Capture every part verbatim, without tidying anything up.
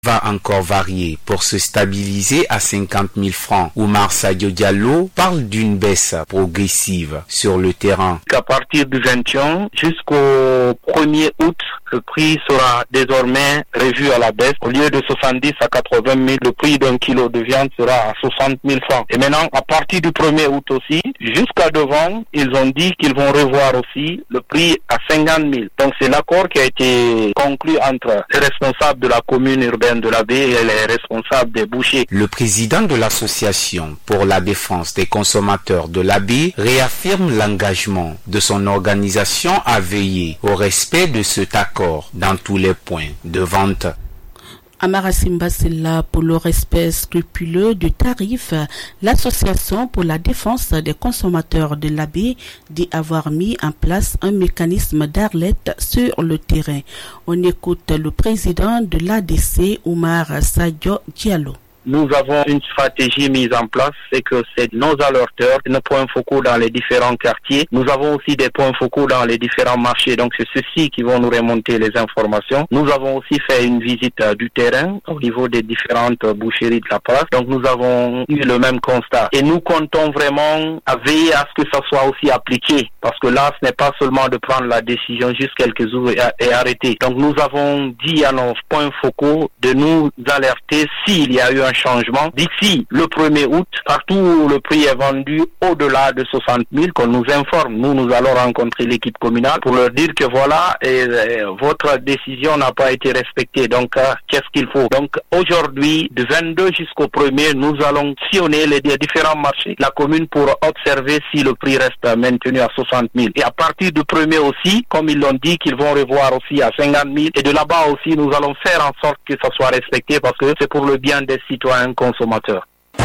va encore varier pour se stabiliser à cinquante mille francs. Oumar Sadio Diallo parle d'une baisse progressive sur le terrain. À partir du vingt et un jusqu'au premier août, le prix sera désormais revu à la baisse. Au lieu de soixante-dix à quatre-vingt mille, le prix d'un kilo de viande sera à soixante mille francs. Et maintenant, à partir du premier août aussi, jusqu'à devant, ils ont dit qu'ils vont revoir aussi le prix à cinquante mille. Donc c'est l'accord qui a été conclu entre les responsables de la commune urbaine de la baie et les responsables des bouchers. Le président de l'association pour la défense des consommateurs de la baie réaffirme l'engagement de son organisation à veiller au respect de cet accord dans tous les points de vente. Amara Simba Silla, pour le respect scrupuleux du tarif, l'association pour la défense des consommateurs de la baie dit avoir mis en place un mécanisme d'alerte sur le terrain. On écoute le président de l'A D C, Oumar Sadio Diallo. Nous avons une stratégie mise en place, c'est que c'est nos alerteurs, nos points focaux dans les différents quartiers. Nous avons aussi des points focaux dans les différents marchés, donc c'est ceux-ci qui vont nous remonter les informations. Nous avons aussi fait une visite euh, du terrain au niveau des différentes euh, boucheries de la place, donc nous avons eu le même constat. Et nous comptons vraiment à veiller à ce que ça soit aussi appliqué, parce que là, ce n'est pas seulement de prendre la décision juste quelques jours et, et arrêter. Donc nous avons dit à nos points focaux de nous alerter s'il y a eu un changement d'ici le premier août, partout où le prix est vendu au-delà de soixante mille, qu'on nous informe. Nous, nous allons rencontrer l'équipe communale pour leur dire que voilà, et, et, votre décision n'a pas été respectée. Donc, euh, qu'est-ce qu'il faut? Donc, aujourd'hui, de vingt-deux jusqu'au premier, nous allons sillonner les, les différents marchés de la commune pour observer si le prix reste maintenu à soixante mille. Et à partir du premier aussi, comme ils l'ont dit, qu'ils vont revoir aussi à cinquante mille. Et de là-bas aussi, nous allons faire en sorte que ça soit respecté parce que c'est pour le bien des citoyens consommateurs.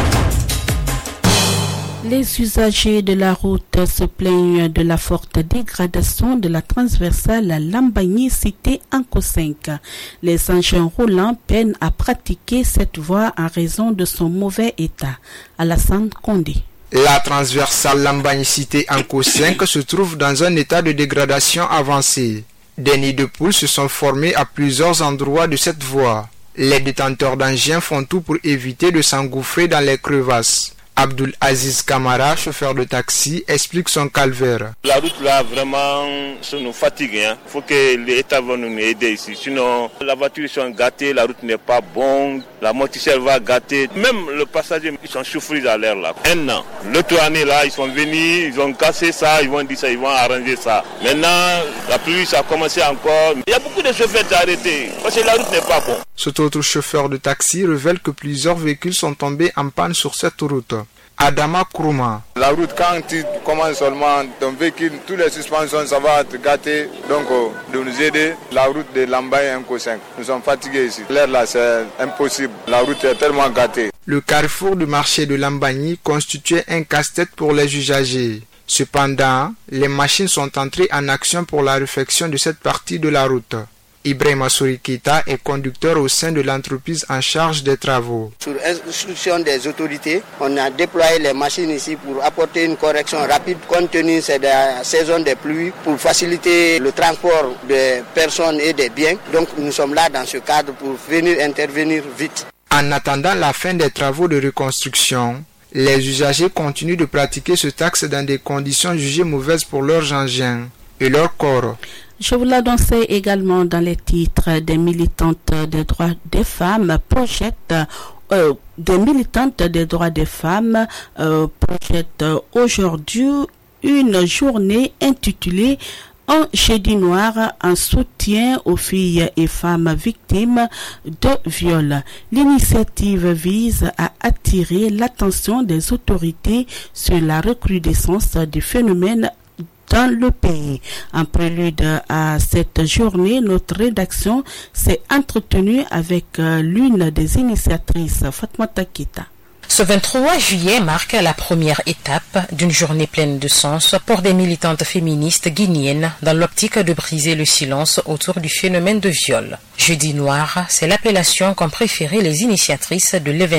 Les usagers de la route se plaignent de la forte dégradation de la transversale Lambagny cité Anko cinq. Les engins roulants peinent à pratiquer cette voie en raison de son mauvais état. Alassane Condé. La transversale Lambagny cité Anko cinq se trouve dans un état de dégradation avancé. Des nids de poules se sont formés à plusieurs endroits de cette voie. Les détenteurs d'engins font tout pour éviter de s'engouffrer dans les crevasses. Abdul Aziz Kamara, chauffeur de taxi, explique son calvaire. La route là vraiment ça nous fatigue. Il hein. faut que l'État va nous aider ici. Sinon la voiture sont gâtées, la route n'est pas bonne, la moticelle va gâter. Même le passager ils sont souffrés dans l'air là. Un an. L'autre année là ils sont venus, ils ont cassé ça, ils vont dire ça, ils vont arranger ça. Maintenant la pluie ça a commencé encore. Il y a beaucoup de chauffeurs arrêtés parce que la route n'est pas bonne. Cet autre chauffeur de taxi révèle que plusieurs véhicules sont tombés en panne sur cette route. Adama Krouma. La route, quand tu commences seulement ton véhicule, toutes les suspensions, ça va te gâter. Donc, de nous aider, la route de Lambagny Anko cinq. Nous sommes fatigués ici. L'air là, c'est impossible. La route est tellement gâtée. Le carrefour du marché de Lambagny constituait un casse-tête pour les usagers. Cependant, les machines sont entrées en action pour la réfection de cette partie de la route. Ibrahima Sourikita est conducteur au sein de l'entreprise en charge des travaux. Sur instruction des autorités, on a déployé les machines ici pour apporter une correction rapide compte tenu de la saison des pluies pour faciliter le transport des personnes et des biens. Donc nous sommes là dans ce cadre pour venir intervenir vite. En attendant la fin des travaux de reconstruction, les usagers continuent de pratiquer ce taxe dans des conditions jugées mauvaises pour leurs engins et leur corps. Je vous l'annonçais également dans les titres. Des militantes des droits des femmes projettent euh, des militantes des droits des femmes euh, projettent aujourd'hui une journée intitulée Un jeudi noir en soutien aux filles et femmes victimes de viol. L'initiative vise à attirer l'attention des autorités sur la recrudescence du phénomène dans le pays. En prélude à cette journée, notre rédaction s'est entretenue avec l'une des initiatrices, Fatmata Kita. Ce vingt-trois juillet marque la première étape d'une journée pleine de sens pour des militantes féministes guinéennes dans l'optique de briser le silence autour du phénomène de viol. Jeudi noir, c'est l'appellation qu'ont préféré les initiatrices de l'événement.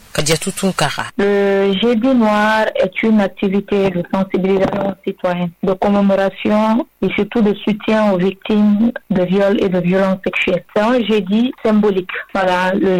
Kadiatou Tunkara. Le Jeudi noir est une activité de sensibilisation citoyenne, de commémoration et surtout de soutien aux victimes de viols et de violences sexuelles. C'est un jeudi symbolique. Voilà, le